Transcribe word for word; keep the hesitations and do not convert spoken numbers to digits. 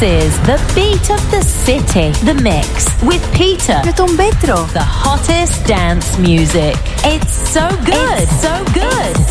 is The Beat of the City, The Mix, with Peter Petro. The hottest dance music. It's so good. It's so good.